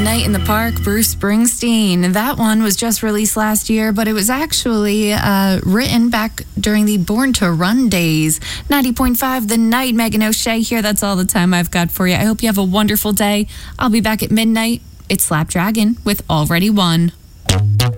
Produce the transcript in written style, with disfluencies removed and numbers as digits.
Night in the Park, Bruce Springsteen. That one was just released last year, but it was actually written back during the Born to Run days. 90.5 The Night, Megan O'Shea here. That's all the time I've got for you. I hope you have a wonderful day. I'll be back at midnight. It's Slap Dragon with Already Won.